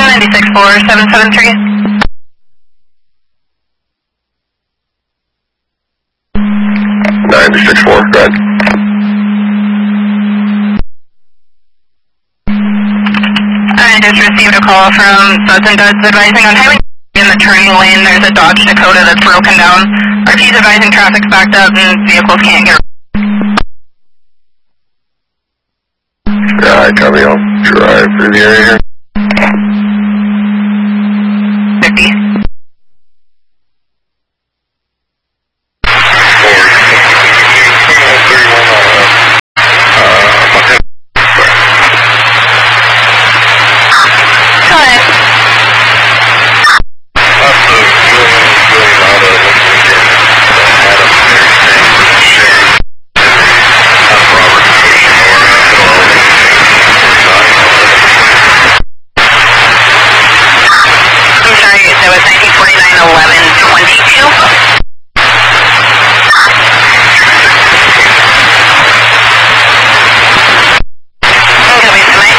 964-773. 964, go ahead. I just received a call from Suds and Duds advising on highway in the turning lane. There's a Dodge Dakota that's broken down. RP's advising traffic's backed up and vehicles can't get. Yeah, I copy. I'll drive through the area here.